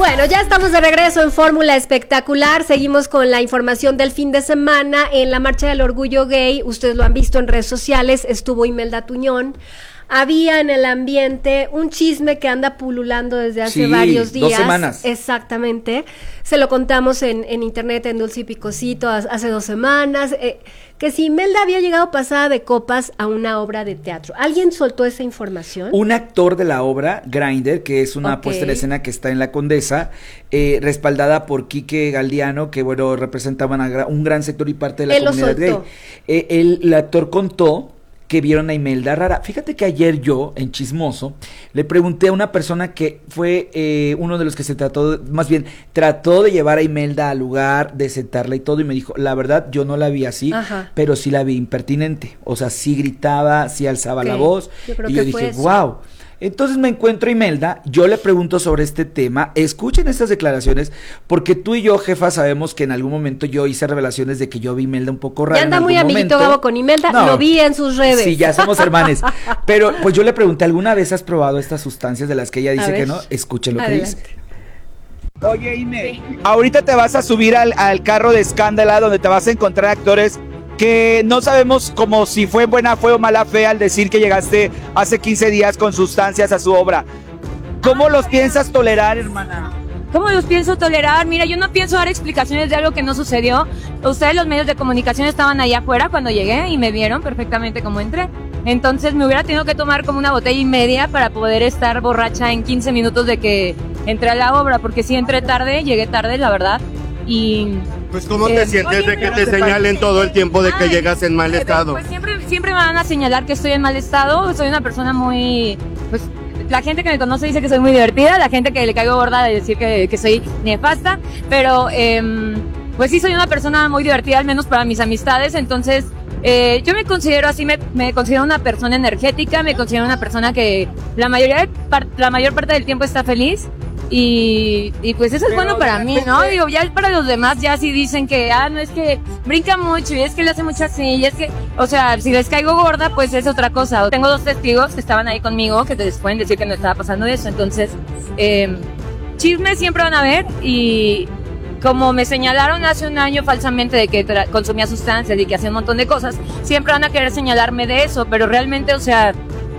Bueno, ya estamos de regreso en Fórmula Espectacular. Seguimos con la información del fin de semana. En la Marcha del Orgullo Gay, ustedes lo han visto en redes sociales, estuvo Imelda Tuñón. Había en el ambiente un chisme que anda pululando desde hace varios días. 2 semanas. Exactamente. Se lo contamos en internet, en Dulce y Picosito, hace 2 semanas. Que si Imelda había llegado pasada de copas a una obra de teatro. ¿Alguien soltó esa información? Un actor de la obra, Grindr, que es una puesta en escena que está en La Condesa, respaldada por Quique Galdiano, que bueno, representaba un gran sector y parte de la comunidad gay. El actor contó que vieron a Imelda rara. Fíjate que ayer yo, en Chismoso, le pregunté a una persona que fue uno de los que trató de llevar a Imelda al lugar, de sentarla y todo, y me dijo, la verdad, yo no la vi así, pero sí la vi impertinente. O sea, sí gritaba, sí alzaba la voz, y yo dije, wow. Entonces me encuentro a Imelda, yo le pregunto sobre este tema, escuchen estas declaraciones, porque tú y yo, jefa, sabemos que en algún momento yo hice revelaciones de que yo vi a Imelda un poco rara. Ya anda muy amiguito Gabo con Imelda, lo vi en sus redes. Sí, ya somos hermanes. Pero pues yo le pregunté, ¿alguna vez has probado estas sustancias de las que ella dice que no? Escuchen lo que dice. Oye, Ine, ahorita te vas a subir al carro de Escándala, donde te vas a encontrar actores que no sabemos como si fue buena fe o mala fe al decir que llegaste hace 15 días con sustancias a su obra. ¿Cómo los piensas tolerar, hermana? ¿Cómo los pienso tolerar? Mira, yo no pienso dar explicaciones de algo que no sucedió. Ustedes, los medios de comunicación, estaban allá afuera cuando llegué y me vieron perfectamente cómo entré. Entonces me hubiera tenido que tomar como una botella y media para poder estar borracha en 15 minutos de que entré a la obra, porque sí entré tarde, llegué tarde, la verdad. Y pues ¿cómo te sientes de que te señalen todo el tiempo de que llegas en mal estado? Pues siempre me van a señalar que estoy en mal estado. Soy una persona muy, pues la gente que me conoce dice que soy muy divertida, la gente que le caigo gorda de decir que soy nefasta, pero pues sí soy una persona muy divertida, al menos para mis amistades. Entonces yo me considero así, me considero una persona energética, me considero una persona que la mayor parte del tiempo está feliz. Y pues eso es bueno para mí, ¿no? Digo, ya para los demás ya sí dicen que, no, es que brinca mucho y es que le hace mucho así y es que, o sea, si les caigo gorda, pues es otra cosa. Tengo 2 testigos que estaban ahí conmigo que te pueden decir que no estaba pasando eso. Entonces, chismes siempre van a haber, y como me señalaron hace un año falsamente de que consumía sustancias y que hacía un montón de cosas, siempre van a querer señalarme de eso, pero realmente, o sea,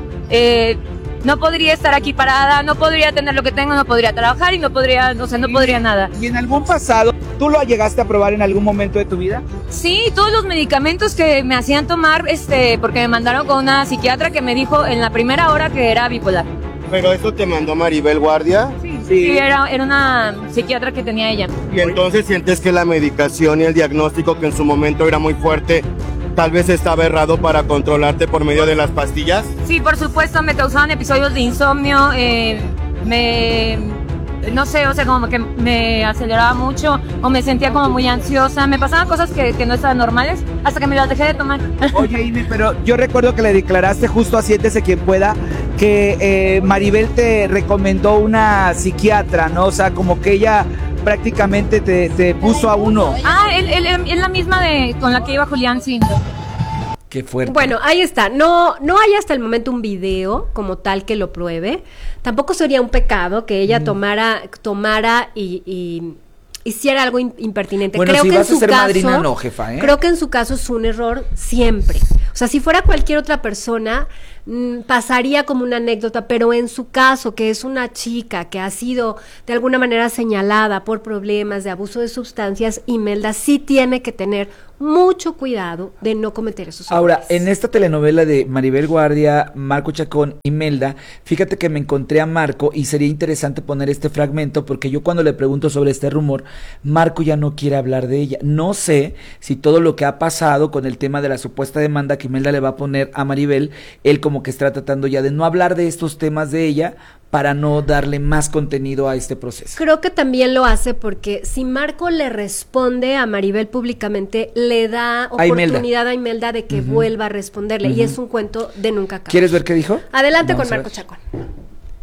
no podría estar aquí parada, no podría tener lo que tengo, no podría trabajar y no podría, o sea, no podría nada. ¿Y en algún pasado tú lo llegaste a probar en algún momento de tu vida? Sí, todos los medicamentos que me hacían tomar, porque me mandaron con una psiquiatra que me dijo en la primera hora que era bipolar. ¿Pero eso te mandó Maribel Guardia? Sí, era una psiquiatra que tenía ella. ¿Y entonces sientes que la medicación y el diagnóstico, que en su momento era muy fuerte, tal vez estaba errado para controlarte por medio de las pastillas? Sí, por supuesto, me causaban episodios de insomnio, no sé, o sea, como que me aceleraba mucho o me sentía como muy ansiosa, me pasaban cosas que no estaban normales hasta que me las dejé de tomar. Oye, Ine, pero yo recuerdo que le declaraste justo a Siéntese Quien Pueda que Maribel te recomendó una psiquiatra, ¿no? O sea, como que ella prácticamente te puso a uno. Es la misma con la que iba Julián, sí. Qué fuerte. Bueno, ahí está. No hay hasta el momento un video como tal que lo pruebe. Tampoco sería un pecado que ella tomara y hiciera algo impertinente. Bueno, creo si que vas en su a ser caso, madrina, no, jefa, ¿eh? Creo que en su caso es un error siempre. O sea, si fuera cualquier otra persona, pasaría como una anécdota, pero en su caso, que es una chica que ha sido de alguna manera señalada por problemas de abuso de sustancias, Imelda sí tiene que tener mucho cuidado de no cometer esos errores. Ahora, en esta telenovela de Maribel Guardia, Marco Chacón, Imelda, fíjate que me encontré a Marco y sería interesante poner este fragmento porque yo cuando le pregunto sobre este rumor, Marco ya no quiere hablar de ella. No sé si todo lo que ha pasado con el tema de la supuesta demanda que Imelda le va a poner a Maribel, él como que está tratando ya de no hablar de estos temas de ella para no darle más contenido a este proceso. Creo que también lo hace porque si Marco le responde a Maribel públicamente, le da oportunidad a Imelda de que vuelva a responderle, y es un cuento de nunca acabar. ¿Quieres ver qué dijo? Adelante con Marco Chacón.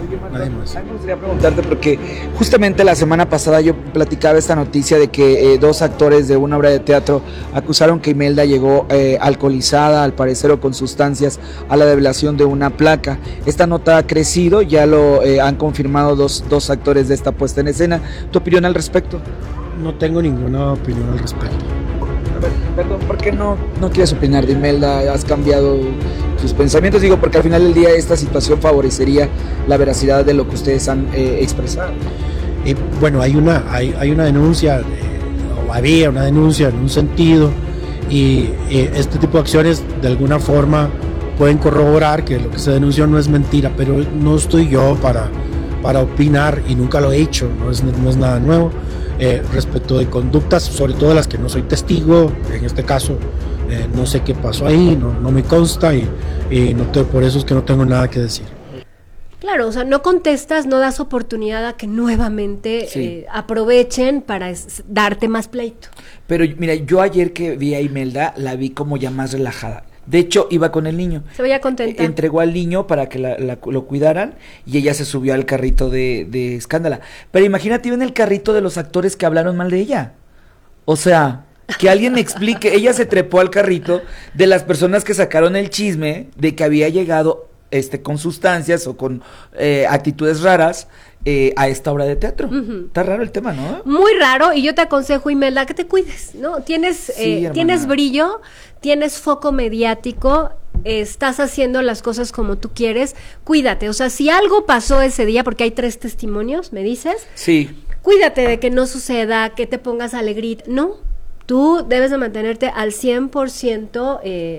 nadie más. A mí me gustaría preguntarte porque justamente la semana pasada yo platicaba esta noticia de que dos actores de una obra de teatro acusaron que Imelda llegó alcoholizada, al parecer, o con sustancias a la develación de una placa. Esta nota ha crecido, ya lo han confirmado dos actores de esta puesta en escena. ¿Tu opinión al respecto? No tengo ninguna opinión al respecto. A ver, perdón, ¿por qué no quieres opinar de Imelda? ¿Has cambiado tus pensamientos? Digo, porque al final del día esta situación favorecería la veracidad de lo que ustedes han expresado. Bueno, hay una denuncia, o había una denuncia en un sentido, y este tipo de acciones de alguna forma pueden corroborar que lo que se denunció no es mentira, pero no estoy yo para opinar, y nunca lo he hecho, no es nada nuevo. Respecto de conductas, sobre todo las que no soy testigo, en este caso no sé qué pasó ahí, no me consta, y por eso es que no tengo nada que decir. Claro, o sea, no contestas, no das oportunidad a que nuevamente aprovechen para darte más pleito. Pero mira, yo ayer que vi a Imelda, la vi como ya más relajada. De hecho, iba con el niño. Se veía contenta. Entregó al niño para que lo cuidaran y ella se subió al carrito de Escándala. Pero imagínate, iba en el carrito de los actores que hablaron mal de ella. O sea, que alguien me explique. Ella se trepó al carrito de las personas que sacaron el chisme de que había llegado con sustancias o con actitudes raras a esta obra de teatro. Está raro el tema, ¿no? Muy raro, y yo te aconsejo, Imelda, que te cuides, ¿no? Tienes brillo, tienes foco mediático, estás haciendo las cosas como tú quieres, cuídate. O sea, si algo pasó ese día, porque hay 3 testimonios, ¿me dices? Sí. Cuídate de que no suceda, que te pongas alegrita. No, tú debes de mantenerte al 100%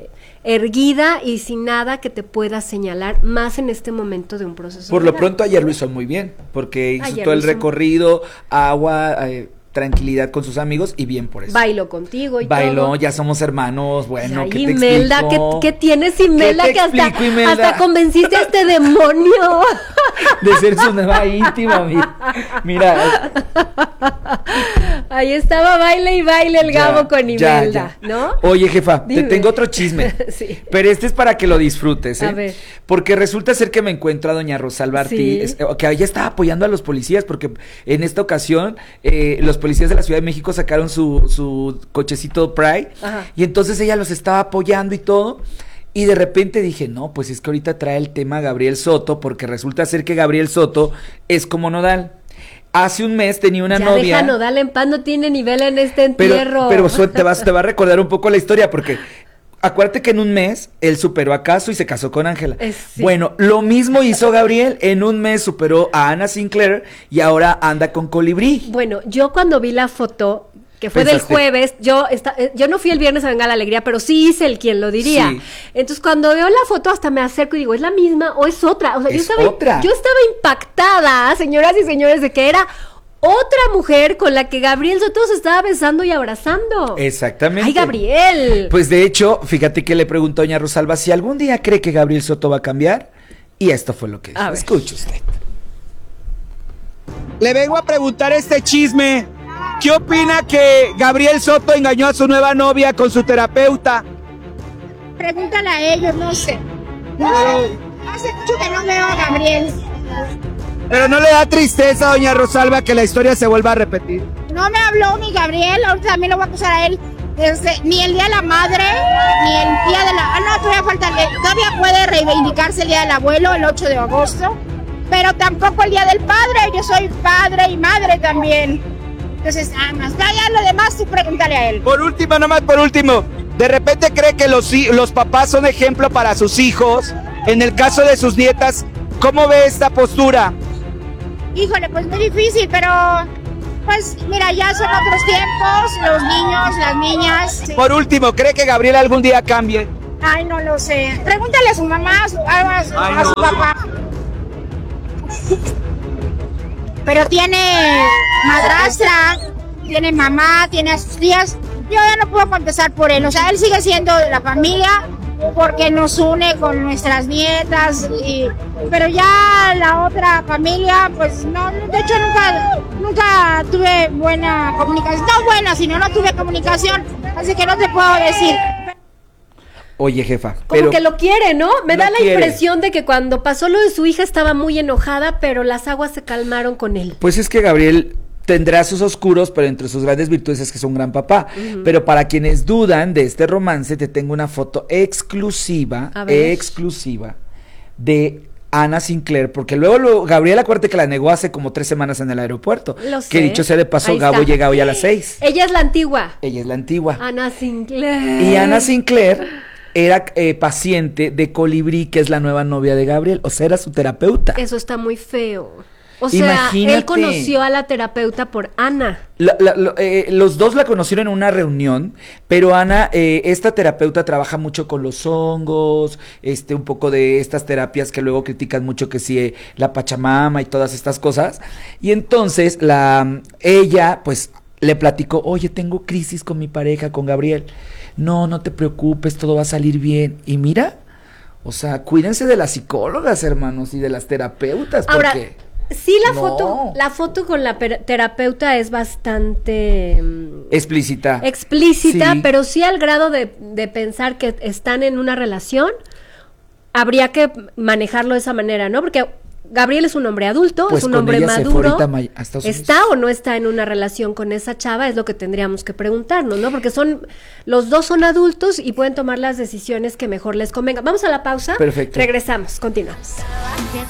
erguida y sin nada que te pueda señalar, más en este momento de un proceso. Por lo pronto ayer lo hizo muy bien, porque hizo todo el recorrido, agua, tranquilidad con sus amigos, y bien por eso. Bailó contigo y Bailó, todo. Ya somos hermanos, bueno, ay, ¿qué te Imelda, explico? ¿qué tienes, Imelda? ¿Qué te que explico, Imelda? hasta convenciste a este demonio. De ser su nueva íntima, mira. Ahí estaba baile y baile el Gabo con Imelda, ¿no? Oye, jefa, Dime. te tengo otro chisme. Sí. Pero este es para que lo disfrutes, ¿eh? A ver. Porque resulta ser que me encuentro a doña Rosalba Ortiz, Sí. que ella estaba apoyando a los policías, porque en esta ocasión los policías de la Ciudad de México sacaron su cochecito Pride, Ajá. y entonces ella los estaba apoyando y todo. Y de repente dije, no, pues es que ahorita trae el tema Gabriel Soto, porque resulta ser que Gabriel Soto es como Nodal. Hace un mes tenía una novia. Deja Nodal en paz, no tiene nivel en este entierro. Pero te va a recordar un poco la historia, porque acuérdate que en un mes él superó a Caso y se casó con Ángela. Sí. Bueno, lo mismo hizo Gabriel, en un mes superó a Ana Sinclair y ahora anda con Colibrí. Bueno, yo cuando vi la foto, que fue Pensaste. del jueves, yo no fui el viernes a Venga la Alegría, pero sí hice el quien lo diría. Sí. Entonces, cuando veo la foto, hasta me acerco y digo, ¿es la misma o es otra? O sea, Es yo otra. estaba impactada, señoras y señores, de que era otra mujer con la que Gabriel Soto se estaba besando y abrazando. Exactamente. ¡Ay, Gabriel! Pues de hecho, fíjate que le preguntó a doña Rosalba si algún día cree que Gabriel Soto va a cambiar, y esto fue lo que dijo. A ver. Escuche usted. Le vengo a preguntar este chisme. ¿Qué opina que Gabriel Soto engañó a su nueva novia con su terapeuta? Pregúntale a ellos, no sé. No, hace mucho que no veo a Gabriel. Pero no le da tristeza a doña Rosalba que la historia se vuelva a repetir. No me habló mi Gabriel, ahorita también lo voy a acusar a él. Ni el Día de la Madre, ni el Día de la... no, todavía falta... Todavía puede reivindicarse el Día del Abuelo, el 8 de agosto. Pero tampoco el Día del Padre, yo soy padre y madre también. Entonces, más ya lo demás, tú pregúntale a él. Por último, nomás por último, ¿de repente cree que los papás son ejemplo para sus hijos? En el caso de sus nietas, ¿cómo ve esta postura? Híjole, pues muy difícil, pero... Pues mira, ya son otros tiempos, los niños, las niñas. Sí. Por último, ¿cree que Gabriel algún día cambie? Ay, no lo sé. Pregúntale a su mamá, a su papá. Pero tiene madrastra, tiene mamá, tiene a sus tías. Yo ya no puedo contestar por él. O sea, él sigue siendo de la familia porque nos une con nuestras nietas. Pero ya la otra familia, pues no. De hecho, nunca tuve buena comunicación. No buena, sino no tuve comunicación. Así que no te puedo decir. Oye, jefa, Como pero que lo quiere, ¿no? Me lo da la quiere. impresión de que cuando pasó lo de su hija estaba muy enojada, pero las aguas se calmaron con él. pues es que Gabriel tendrá sus oscuros, pero entre sus grandes virtudes es que es un gran papá. Pero para quienes dudan de este romance, te tengo una foto exclusiva A ver. de Ana Sinclair, porque luego Gabriel, acuérdate que la negó hace como 3 semanas en el aeropuerto. Lo Que sé. dicho sea de paso, Ahí Gabo está. llega hoy a las 6. Ella es la antigua. Ella es la antigua. Ana Sinclair. Y Ana Sinclair era paciente de Colibrí, que es la nueva novia de Gabriel, o sea, era su terapeuta. Eso está muy feo. O sea, Imagínate. él conoció a la terapeuta por Ana. Los dos la conocieron en una reunión, pero Ana, esta terapeuta trabaja mucho con los hongos, un poco de estas terapias que luego critican mucho, que sí, la Pachamama y todas estas cosas. Y entonces ella, pues, le platicó, oye, tengo crisis con mi pareja, con Gabriel. No te preocupes, todo va a salir bien. Y mira, o sea, cuídense de las psicólogas, hermanos, y de las terapeutas, Ahora, porque... sí, No. la foto con la terapeuta es bastante explícita. explícita, Sí. pero sí al grado de pensar que están en una relación, habría que manejarlo de esa manera, ¿no? Porque Gabriel es un hombre adulto, Pues es un con hombre ella se fue maduro. ahorita a Estados Unidos. ¿Está o no está en una relación con esa chava? Es lo que tendríamos que preguntarnos, ¿no? Porque los dos son adultos y pueden tomar las decisiones que mejor les convenga. Vamos a la pausa. Perfecto. Regresamos, continuamos.